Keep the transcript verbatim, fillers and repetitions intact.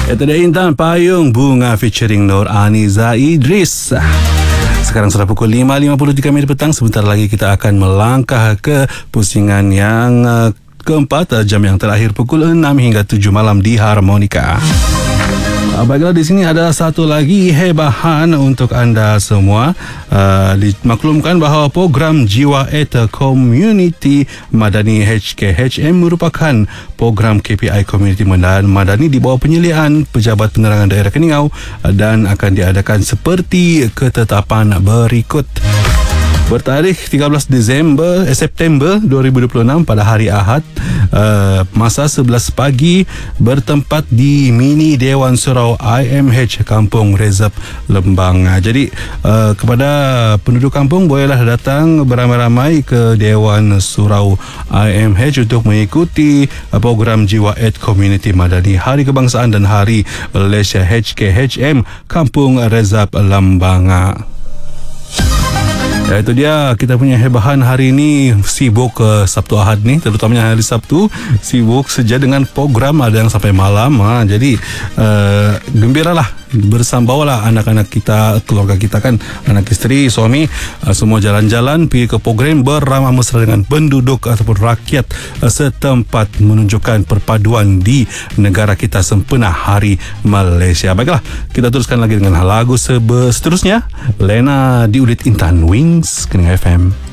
Itu dia Intan Payung Bunga featuring Nur Aniza Idris. Sekarang sudah pukul lima lima puluh tiga minit petang. Sebentar lagi kita akan melangkah ke pusingan yang uh, keempat, jam yang terakhir pukul enam hingga tujuh malam di Harmonika. Uh, baiklah, di sini ada satu lagi hebahan untuk anda semua. Uh, dimaklumkan bahawa program Jiwa Eta Community Madani H K H M merupakan program K P I Community Madani di bawah penyeliaan Pejabat Penerangan Daerah Keningau dan akan diadakan seperti ketetapan berikut. Bertarikh tiga belas Disember, eh, September dua ribu dua puluh enam pada hari Ahad, uh, masa sebelas pagi, bertempat di Mini Dewan Surau I M H Kampung Rezab Lembang. Jadi uh, kepada penduduk kampung bolehlah datang beramai-ramai ke Dewan Surau I M H untuk mengikuti uh, program Jiwa Ed Community Madani Hari Kebangsaan dan Hari Malaysia H K H M Kampung Rezab Lembang. Ya, itu dia kita punya hebahan hari ini. Sibuk ke uh, Sabtu Ahad ni, terutamanya hari Sabtu sibuk saja dengan program, ada yang sampai malam. Ha. Jadi uh, gembiralah, bersambawalah anak-anak kita, keluarga kita kan, anak isteri, suami, uh, semua jalan-jalan pergi ke program beramah mesra dengan penduduk ataupun rakyat uh, setempat, menunjukkan perpaduan di negara kita sempena Hari Malaysia. Baiklah, kita teruskan lagi dengan lagu seterusnya. Lena diudit Intan Wings Kening F M.